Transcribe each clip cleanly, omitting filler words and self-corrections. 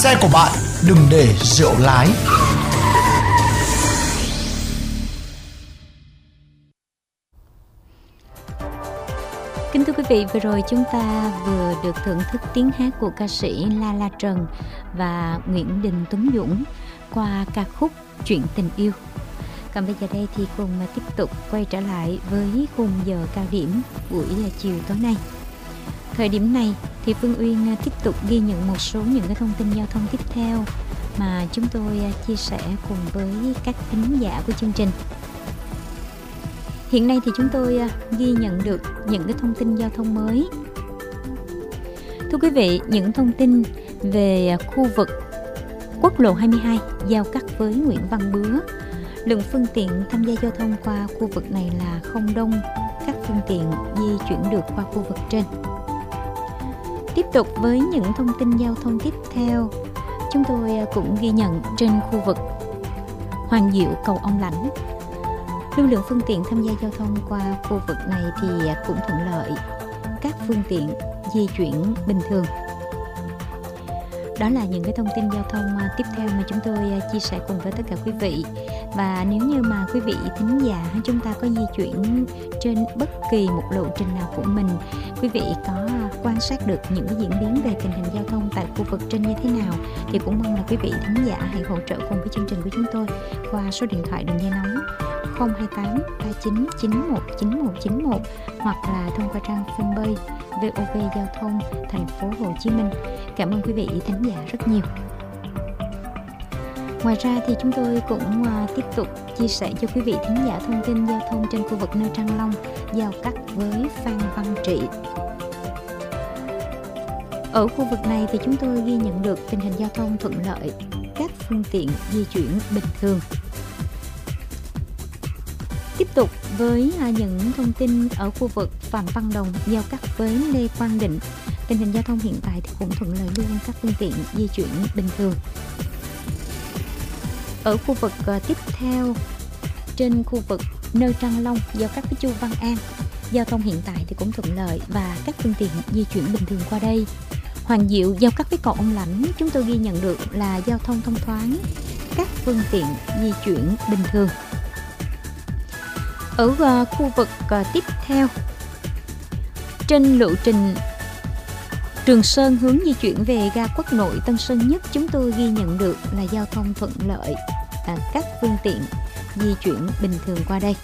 xe của bạn đừng để rượu lái. Kính thưa quý vị, vừa rồi chúng ta vừa được thưởng thức tiếng hát của ca sĩ La La Trần và Nguyễn Đình Tuấn Dũng qua ca khúc Chuyện Tình Yêu. Còn bây giờ đây thì cùng tiếp tục quay trở lại với khung giờ cao điểm buổi chiều tối nay. Thời điểm này thì Phương Uyên tiếp tục ghi nhận một số những cái thông tin giao thông tiếp theo mà chúng tôi chia sẻ cùng với các thính giả của chương trình. Hiện nay thì chúng tôi ghi nhận được những cái thông tin giao thông mới. Thưa quý vị, những thông tin về khu vực quốc lộ 22 giao cắt với Nguyễn Văn Bứa. Lượng phương tiện tham gia giao thông qua khu vực này là không đông, các phương tiện di chuyển được qua khu vực trên. Tiếp tục với những thông tin giao thông tiếp theo, chúng tôi cũng ghi nhận trên khu vực Hoàng Diệu cầu Ông Lãnh. Lưu lượng phương tiện tham gia giao thông qua khu vực này thì cũng thuận lợi, các phương tiện di chuyển bình thường. Đó là những cái thông tin giao thông tiếp theo mà chúng tôi chia sẻ cùng với tất cả quý vị. Và nếu như mà quý vị thính giả chúng ta có di chuyển trên bất kỳ một lộ trình nào của mình, quý vị có quan sát được những cái diễn biến về tình hình giao thông tại khu vực trên như thế nào, thì cũng mong là quý vị thính giả hãy hỗ trợ cùng với chương trình của chúng tôi qua số điện thoại đường dây nóng 028 39 91 9191 hoặc là thông qua trang fanpage VOV Giao thông thành phố Hồ Chí Minh. Cảm ơn quý vị thính giả rất nhiều. Ngoài ra thì chúng tôi cũng tiếp tục chia sẻ cho quý vị thính giả thông tin giao thông trên khu vực Nơ Trăng Long giao cắt với Phan Văn Trị. Ở khu vực này thì chúng tôi ghi nhận được tình hình giao thông thuận lợi, các phương tiện di chuyển bình thường. Tiếp tục với những thông tin ở khu vực Phạm Văn Đồng giao cắt với Lê Quang Định. Tình hình giao thông hiện tại thì cũng thuận lợi luôn, các phương tiện di chuyển bình thường. Ở khu vực tiếp theo, trên khu vực Nơ Trăng Long giao cắt với Chu Văn An, giao thông hiện tại thì cũng thuận lợi và các phương tiện di chuyển bình thường qua đây. Hoàng Diệu giao cắt với cầu Ông Lãnh, chúng tôi ghi nhận được là giao thông thông thoáng, các phương tiện di chuyển bình thường. Ở khu vực tiếp theo, trên lộ trình Trường Sơn hướng di chuyển về ga Quốc Nội Tân Sơn Nhất, chúng tôi ghi nhận được là giao thông thuận lợi, các phương tiện di chuyển bình thường qua đây.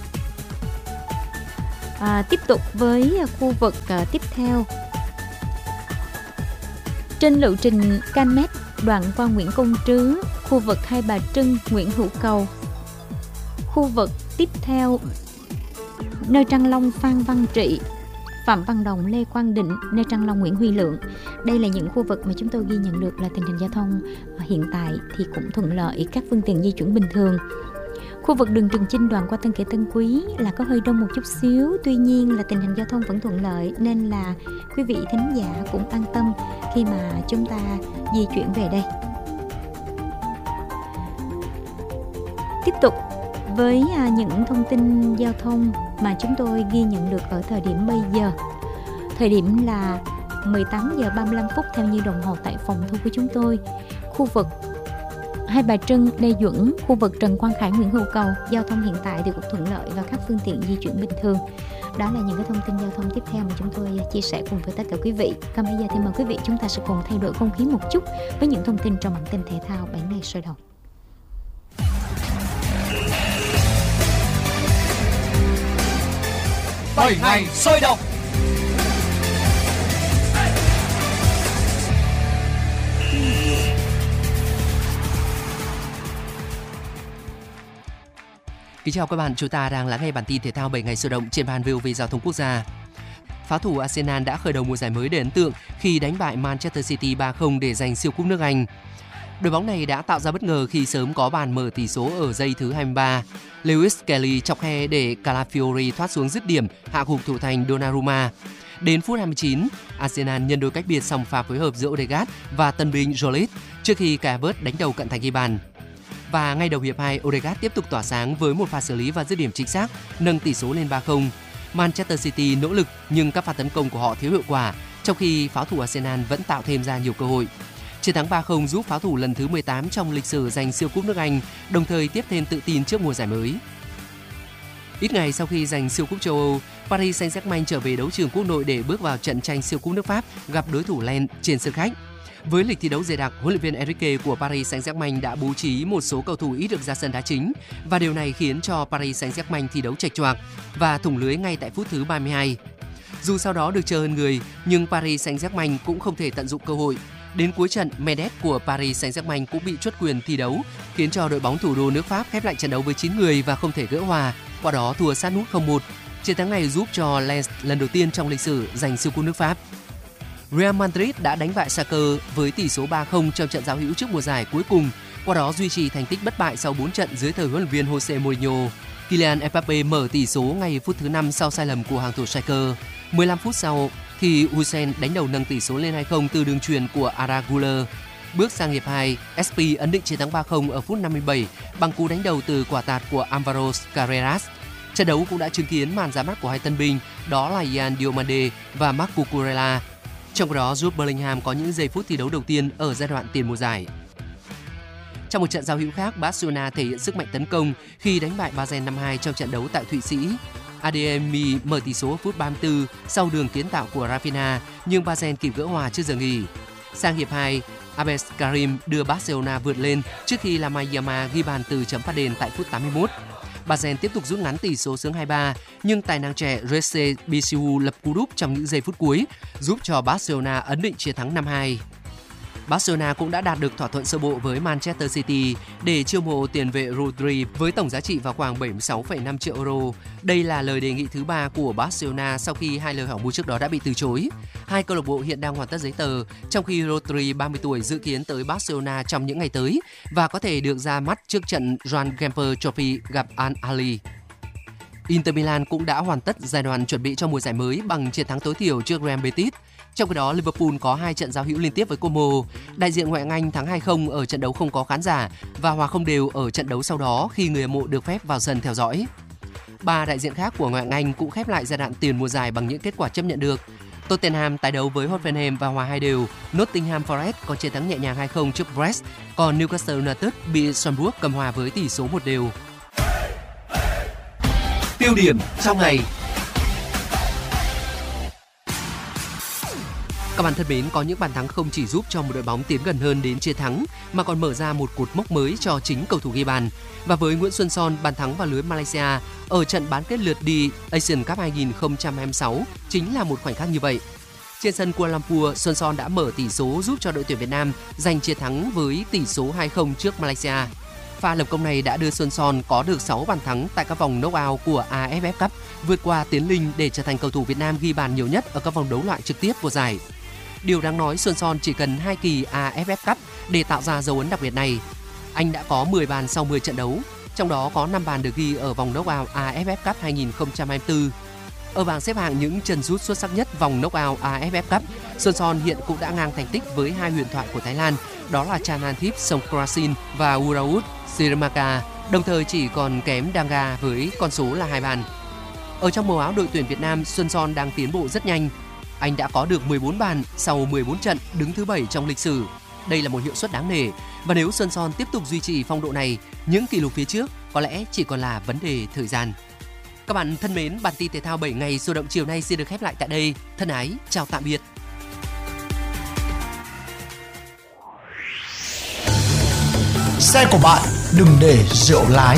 Tiếp tục với khu vực tiếp theo, trên lộ trình km đoạn qua Nguyễn Công Trứ, khu vực Hai Bà Trưng, Nguyễn Hữu Cầu. Khu vực tiếp theo, Nơ Trăng Long, Phan Văn Trị, Phạm Văn Đồng, Lê Quang Định, Nơ Trăng Long, Nguyễn Huy Lượng. Đây là những khu vực mà chúng tôi ghi nhận được là tình hình giao thông hiện tại thì cũng thuận lợi, các phương tiện di chuyển bình thường. Khu vực đường Trường Chinh đoạn qua Tân Kỳ Tân Quý là có hơi đông một chút xíu, tuy nhiên là tình hình giao thông vẫn thuận lợi, nên là quý vị thính giả cũng an tâm khi mà chúng ta di chuyển về đây. Tiếp tục với những thông tin giao thông mà chúng tôi ghi nhận được ở thời điểm bây giờ. Thời điểm là 18 giờ 35 phút theo như đồng hồ tại phòng thu của chúng tôi. Khu vực Hai Bà Trưng, Lê Duẩn, khu vực Trần Quang Khải, Nguyễn Hữu Cầu, giao thông hiện tại thì cũng thuận lợi và các phương tiện di chuyển bình thường. Đó là những cái thông tin giao thông tiếp theo mà chúng tôi chia sẻ cùng với tất cả quý vị. Còn bây giờ thì mời quý vị chúng ta sẽ cùng thay đổi không khí một chút với những thông tin trong bản tin thể thao 7 ngày sôi động. Bảy ngày sôi động. Kính chào các bạn, chúng ta đang lắng nghe bản tin thể thao 7 ngày sôi động trên ban VOV Giao thông Quốc gia. Pháo thủ Arsenal đã khởi đầu mùa giải mới đầy ấn tượng khi đánh bại Manchester City 3-0 để giành siêu cúp nước Anh. Đội bóng này đã tạo ra bất ngờ khi sớm có bàn mở tỷ số ở giây thứ 23. Lewis Kelly chọc khe để Calafiori thoát xuống dứt điểm hạ gục thủ thành Donnarumma. Đến phút 29, Arsenal nhân đôi cách biệt song pha phối hợp giữa Odegaard và tân binh Jolit trước khi Calvert đánh đầu cận thành ghi bàn. Và ngay đầu hiệp 2, Odegaard tiếp tục tỏa sáng với một pha xử lý và dứt điểm chính xác, nâng tỷ số lên 3-0. Manchester City nỗ lực nhưng các pha tấn công của họ thiếu hiệu quả, trong khi pháo thủ Arsenal vẫn tạo thêm ra nhiều cơ hội. Chiến thắng 3-0 giúp pháo thủ lần thứ 18 trong lịch sử giành siêu cúp nước Anh, đồng thời tiếp thêm tự tin trước mùa giải mới. Ít ngày sau khi giành siêu cúp châu Âu, Paris Saint-Germain trở về đấu trường quốc nội để bước vào trận tranh siêu cúp nước Pháp gặp đối thủ Lens trên sân khách. Với lịch thi đấu dày đặc, huấn luyện viên Enrique của Paris Saint-Germain đã bố trí một số cầu thủ ít được ra sân đá chính và điều này khiến cho Paris Saint-Germain thi đấu chệch choạc và thủng lưới ngay tại phút thứ 32. Dù sau đó được chờ hơn người, nhưng Paris Saint-Germain cũng không thể tận dụng cơ hội. Đến cuối trận, Mendes của Paris Saint-Germain cũng bị truất quyền thi đấu, khiến cho đội bóng thủ đô nước Pháp khép lại trận đấu với 9 người và không thể gỡ hòa, qua đó thua sát nút 0-1. Chiến thắng này giúp cho Lens lần đầu tiên trong lịch sử giành siêu cúp nước Pháp. Real Madrid đã đánh bại Schalke với tỷ số 3-0 trong trận giao hữu trước mùa giải cuối cùng, qua đó duy trì thành tích bất bại sau 4 trận dưới thời huấn luyện viên Jose Mourinho. Kylian Mbappé mở tỷ số ngay phút thứ 5 sau sai lầm của hàng thủ Schalke. 15 phút sau thì Hussein đánh đầu nâng tỷ số lên 2-0 từ đường chuyền của Arda Güler. Bước sang hiệp 2, SP ấn định chiến thắng 3-0 ở phút 57 bằng cú đánh đầu từ quả tạt của Alvaro Carreras. Trận đấu cũng đã chứng kiến màn ra mắt của hai tân binh, đó là Ian Diomande và Marc Cucurella. Trong đó, Jude Bellingham có những giây phút thi đấu đầu tiên ở giai đoạn tiền mùa giải. Trong một trận giao hữu khác, Barcelona thể hiện sức mạnh tấn công khi đánh bại Basel 5-2 trong trận đấu tại Thụy Sĩ. Adeyemi mở tỷ số ở phút 34 sau đường kiến tạo của Rafinha, nhưng Basel kịp gỡ hòa trước giờ nghỉ. Sang hiệp 2, Abes Karim đưa Barcelona vượt lên trước khi Lamine Yamal ghi bàn từ chấm phạt đền tại phút 81. Basel tiếp tục rút ngắn tỷ số xuống 2-3, nhưng tài năng trẻ Rese Bisiu lập cú đúp trong những giây phút cuối, giúp cho Barcelona ấn định chiến thắng 5-2. Barcelona cũng đã đạt được thỏa thuận sơ bộ với Manchester City để chiêu mộ tiền vệ Rodri với tổng giá trị vào khoảng 76,5 triệu euro. Đây là lời đề nghị thứ 3 của Barcelona sau khi hai lời hỏi mua trước đó đã bị từ chối. Hai câu lạc bộ hiện đang hoàn tất giấy tờ, trong khi Rodri 30 tuổi dự kiến tới Barcelona trong những ngày tới và có thể được ra mắt trước trận Joan Gamper Trophy gặp Al Ahly. Inter Milan cũng đã hoàn tất giai đoạn chuẩn bị cho mùa giải mới bằng chiến thắng tối thiểu trước Real Betis. Trong khi đó, Liverpool có 2 trận giao hữu liên tiếp với Como. Đại diện ngoại hạng Anh thắng 2-0 ở trận đấu không có khán giả và hòa không đều ở trận đấu sau đó khi người hâm mộ được phép vào sân theo dõi. 3 đại diện khác của ngoại hạng Anh cũng khép lại giai đoạn tiền mùa giải bằng những kết quả chấp nhận được. Tottenham tái đấu với Hoffenheim và hòa 2 đều. Nottingham Forest có chiến thắng nhẹ nhàng 2-0 trước Brest, còn Newcastle United bị Strasbourg cầm hòa với tỷ số 1 đều. Tiêu điểm trong ngày. Các bạn thân mến, có những bàn thắng không chỉ giúp cho một đội bóng tiến gần hơn đến chiến thắng mà còn mở ra một cột mốc mới cho chính cầu thủ ghi bàn. Và với Nguyễn Xuân Son, bàn thắng vào lưới Malaysia ở trận bán kết lượt đi Asian Cup 2026 chính là một khoảnh khắc như vậy. Trên sân Kuala Lumpur, Xuân Son đã mở tỷ số giúp cho đội tuyển Việt Nam giành chiến thắng với tỷ số 2-0 trước Malaysia. Pha lập công này đã đưa Xuân Son có được 6 bàn thắng tại các vòng knock-out của AFF Cup, vượt qua Tiến Linh để trở thành cầu thủ Việt Nam ghi bàn nhiều nhất ở các vòng đấu loại trực tiếp của giải. Điều đáng nói, Xuân Son chỉ cần 2 kỳ AFF Cup để tạo ra dấu ấn đặc biệt này. Anh đã có 10 bàn sau 10 trận đấu, trong đó có 5 bàn được ghi ở vòng knock-out AFF Cup 2024. Ở bảng xếp hạng những chân sút xuất sắc nhất vòng knock-out AFF Cup, Xuân Son hiện cũng đã ngang thành tích với hai huyền thoại của Thái Lan, đó là Chananthip Songkrasin và Uraut Sirimaka, đồng thời chỉ còn kém Danga với con số là 2 bàn. Ở trong màu áo đội tuyển Việt Nam, Xuân Son đang tiến bộ rất nhanh. Anh đã có được 14 bàn sau 14 trận, đứng thứ 7 trong lịch sử. Đây là một hiệu suất đáng nể, và nếu Xuân Son tiếp tục duy trì phong độ này, những kỷ lục phía trước có lẽ chỉ còn là vấn đề thời gian. Các bạn thân mến, bản tin thể thao 7 ngày sôi động chiều nay xin được khép lại tại đây. Thân ái, chào tạm biệt. Xe của bạn đừng để rượu lái.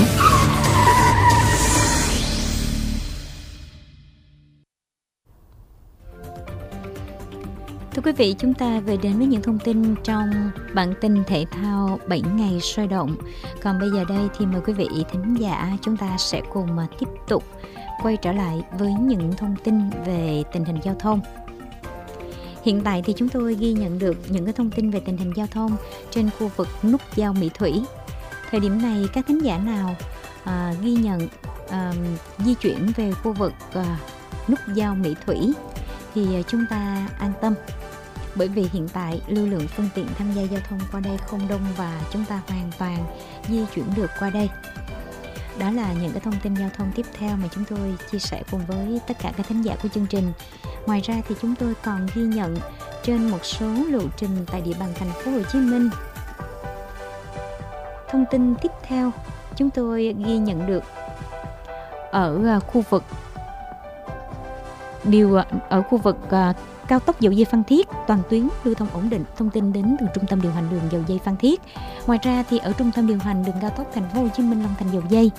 Thưa quý vị, chúng ta về đến với những thông tin trong bản tin thể thao 7 ngày sôi động. Còn bây giờ đây thì mời quý vị thính giả chúng ta sẽ cùng tiếp tục quay trở lại với những thông tin về tình hình giao thông. Hiện tại thì chúng tôi ghi nhận được những cái thông tin về tình hình giao thông trên khu vực nút giao Mỹ Thủy. Thời điểm này, các thính giả nào ghi nhận di chuyển về khu vực nút giao Mỹ Thủy thì chúng ta an tâm. Bởi vì hiện tại lưu lượng phương tiện tham gia giao thông qua đây không đông và chúng ta hoàn toàn di chuyển được qua đây. Đó là những cái thông tin giao thông tiếp theo mà chúng tôi chia sẻ cùng với tất cả các thính giả của chương trình. Ngoài ra thì chúng tôi còn ghi nhận trên một số lộ trình tại địa bàn thành phố Hồ Chí Minh. Thông tin tiếp theo chúng tôi ghi nhận được ở khu vực cao tốc dầu dây Phan Thiết, toàn tuyến lưu thông ổn định. Thông tin đến từ trung tâm điều hành đường dầu dây Phan Thiết. Ngoài ra thì ở trung tâm điều hành đường cao tốc thành phố Hồ Chí Minh Long Thành dầu dây,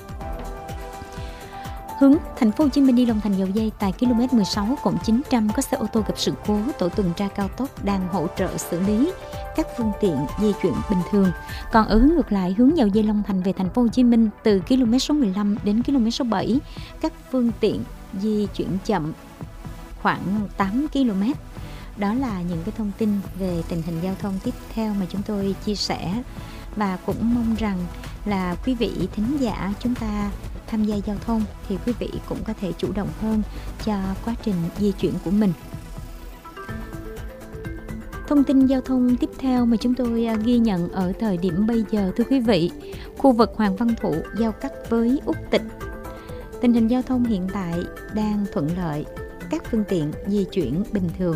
hướng thành phố Hồ Chí Minh đi Long Thành dầu dây tại km 16+900 có xe ô tô gặp sự cố, tổ tuần tra cao tốc đang hỗ trợ xử lý các phương tiện di chuyển bình thường. Còn ở hướng ngược lại, hướng dầu dây Long Thành về thành phố Hồ Chí Minh từ km số 15 đến km số 7, các phương tiện di chuyển chậm khoảng 8 km. Đó là những cái thông tin về tình hình giao thông tiếp theo mà chúng tôi chia sẻ, và cũng mong rằng là quý vị thính giả chúng ta tham gia giao thông thì quý vị cũng có thể chủ động hơn cho quá trình di chuyển của mình. Thông tin giao thông tiếp theo mà chúng tôi ghi nhận ở thời điểm bây giờ, thưa quý vị, khu vực Hoàng Văn Thụ giao cắt với Úc Tịch. Tình hình giao thông hiện tại đang thuận lợi, các phương tiện di chuyển bình thường.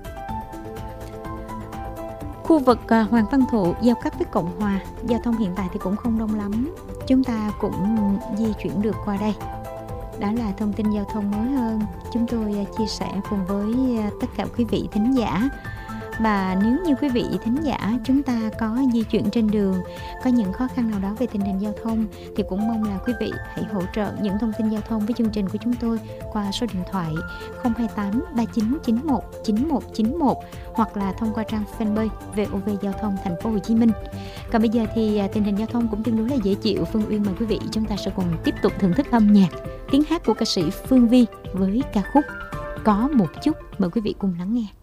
Khu vực Hoàng Văn Thụ giao cắt với Cộng Hòa, giao thông hiện tại thì cũng không đông lắm, chúng ta cũng di chuyển được qua đây. Đó là thông tin giao thông mới hơn chúng tôi chia sẻ cùng với tất cả quý vị thính giả. Và nếu như quý vị thính giả chúng ta có di chuyển trên đường, có những khó khăn nào đó về tình hình giao thông, thì cũng mong là quý vị hãy hỗ trợ những thông tin giao thông với chương trình của chúng tôi qua số điện thoại 028 3991 9191 hoặc là thông qua trang fanpage VOV Giao thông Thành phố Hồ Chí Minh. Còn bây giờ thì tình hình giao thông cũng tương đối là dễ chịu. Phương Uyên mời quý vị chúng ta sẽ cùng tiếp tục thưởng thức âm nhạc, tiếng hát của ca sĩ Phương Vi với ca khúc Có Một Chút. Mời quý vị cùng lắng nghe.